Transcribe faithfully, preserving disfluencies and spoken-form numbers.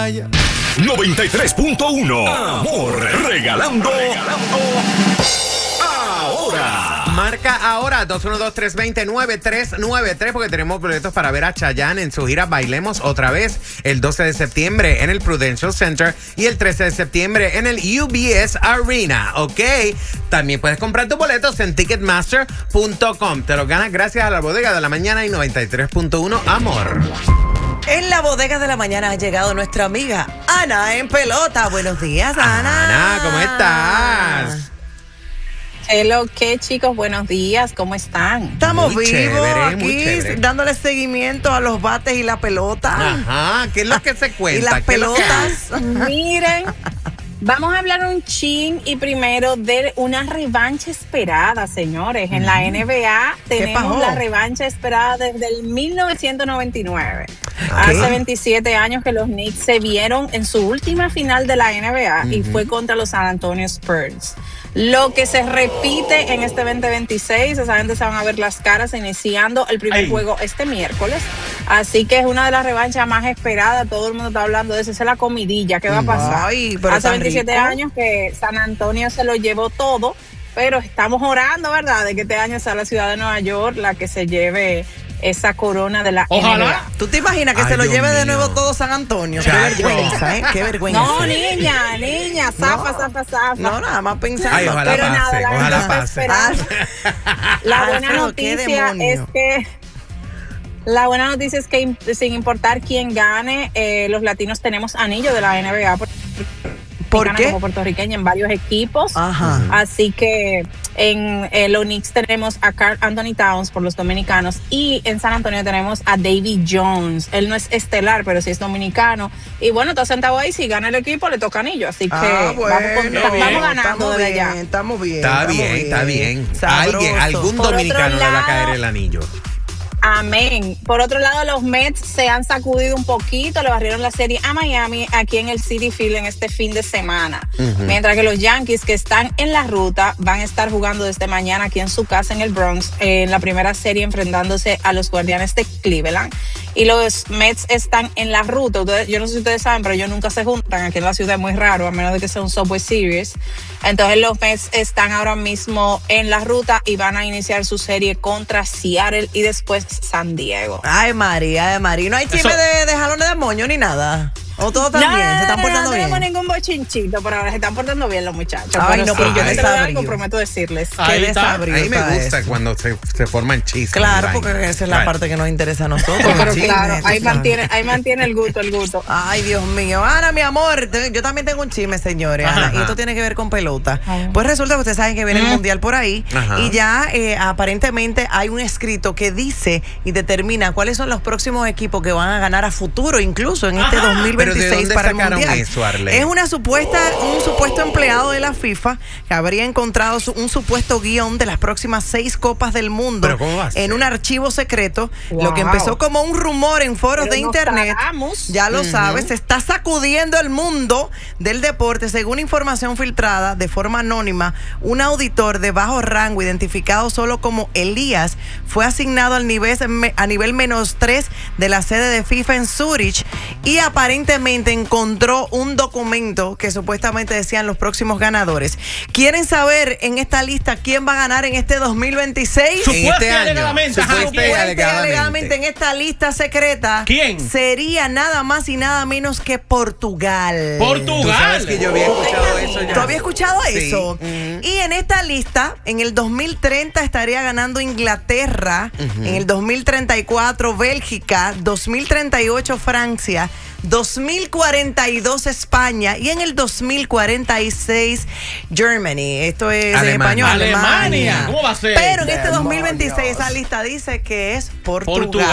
vaya. noventa y tres punto uno. Amor, regalando. regalando. Ahora. Marca ahora dos uno dos, tres dos cero, nueve tres nueve tres porque tenemos boletos para ver a Chayanne en su gira Bailemos Otra Vez el doce de septiembre en el Prudential Center y el trece de septiembre en el U B S Arena, ¿ok? También puedes comprar tus boletos en ticketmaster punto com. Te los ganas gracias a la Bodega de la Mañana y noventa y tres punto uno Amor. En la Bodega de la Mañana ha llegado nuestra amiga Ana en pelota. Buenos días, Ana. Ana, ¿cómo estás? Hello, ¿qué chicos? Buenos días, ¿cómo están? Estamos Muy vivos chévere, aquí muy chévere. dándole seguimiento a los bates y la pelota. Ajá, ¿qué es lo que se cuenta? Y las ¿Qué es lo que pelotas. Miren, vamos a hablar un chin y primero de una revancha esperada, señores. En la N B A tenemos pasó? la revancha esperada desde el mil novecientos noventa y nueve. ¿Qué? Hace veintisiete años que los Knicks se vieron en su última final de la N B A y fue contra los San Antonio Spurs. Lo que se repite en este veinte veintiséis, esa gente se van a ver las caras iniciando el primer Ay. juego este miércoles. Así que es una de las revanchas más esperadas. Todo el mundo está hablando de eso. Esa es la comidilla. ¿Qué va a pasar? Ay, pero Hace tan veintisiete rico. años que San Antonio se lo llevó todo, pero estamos orando, ¿verdad?, de que este año sea la ciudad de Nueva York la que se lleve esa corona de la Ojalá. N B A. ¿Tú te imaginas que Ay, se lo Dios lleve de mío. nuevo todo San Antonio? Qué Chacho. vergüenza, ¿eh? Qué vergüenza. No, niña, niña, zafa, No. zafa, zafa. No, nada más pensando. Ay, ojalá Pero pase, nada, la ojalá gente está pase. esperando. La buena Alfredo, ¿qué noticia demonio? es que la buena noticia es que im- sin importar quién gane, eh, los latinos tenemos anillo de la N B A ¿Por qué? como puertorriqueña en varios equipos. Ajá. Así que en eh, los Knicks tenemos a Karl Anthony Towns por los dominicanos y en San Antonio tenemos a Davy Jones. Él no es estelar, pero sí es dominicano. Y bueno, está sentado ahí, si gana el equipo le toca anillo. Así que Ah, bueno, vamos, con- bien, vamos ganando estamos desde bien, allá. Estamos bien. Está estamos bien, está bien. Sabroso. Alguien, algún Por otro dominicano le va a lado- caer el anillo. Amén. Por otro lado, los Mets se han sacudido un poquito, le barrieron la serie a Miami aquí en el Citi Field en este fin de semana. Ujú. Mientras que los Yankees, que están en la ruta, van a estar jugando desde mañana aquí en su casa en el Bronx, eh, en la primera serie enfrentándose a los Guardianes de Cleveland. Y los Mets están en la ruta. Ustedes, yo no sé si ustedes saben, pero ellos nunca se juntan. Aquí en la ciudad es muy raro, a menos de que sea un Subway Series. Entonces los Mets están ahora mismo en la ruta y van a iniciar su serie contra Seattle y después San Diego. Ay, María, ay, María. ¿No hay chisme Eso- de, de jalones de moño ni nada? ¿O todo está bien? ¿Se están portando no bien? tenemos ningún bochinchito, pero ahora se están portando bien los muchachos. Ay, Pero no, pero sí, yo dentro de desabrío. algo prometo decirles. Qué Ahí está. desabrido A mí me está gusta eso. cuando se, se forman chistes. Claro, y porque vaina. esa es la Right. parte que nos interesa a nosotros. Pero los chismes, claro, tú ahí sabes. mantiene, ahí mantiene el gusto, el gusto. Ay, Dios mío. Ana, mi amor, te- yo también tengo un chisme, señores. Ajá, Ana, y ajá. esto tiene que ver con pelota. Ajá. Pues resulta que ustedes saben que viene el Mundial por ahí. Ajá. Y ya eh, aparentemente hay un escrito que dice y determina cuáles son los próximos equipos que van a ganar a futuro, incluso en este Ajá. dos mil ¿Pero de veintiséis dónde para el sacaron Mundial. eso, Arley? Es una supuesta, un supuesto empleado de la FIFA que habría encontrado su- un supuesto guión de las próximas seis copas del mundo ¿Pero cómo va a ser? en un archivo secreto. Lo que Wow. empezó como un rumor en foros Pero de nos internet. taramos. Ya lo sabes, se está sacudiendo el mundo del deporte. Según información filtrada de forma anónima, un auditor de bajo rango, identificado solo como Elías, fue asignado al nivel, a nivel menos tres de la sede de FIFA en Zurich y aparentemente encontró un documento que supuestamente decían los próximos ganadores. ¿Quieren saber en esta lista quién va a ganar en este dos mil veintiséis? En este Supuesta y año. alegadamente, ajá, Supuesta y ¿quién? Supuesta y alegadamente. alegadamente en esta lista secreta. ¿Quién? Sería nada más y nada menos que Portugal. Portugal. Tú sabes que yo había escuchado eso ya. ¿Tú habías escuchado Sí. eso? Ujú. Y en esta lista, en el dos mil treinta estaría ganando Inglaterra, en el dos mil treinta y cuatro Bélgica, dos mil treinta y ocho Francia, dos mil cuarenta y dos España y en el dos mil cuarenta y seis Germany. Esto es en Alemania. español, Alemania. Alemania. ¿Cómo va a ser? Pero en este Demonios. dos mil veintiséis esa lista dice que es Portugal. Portugal.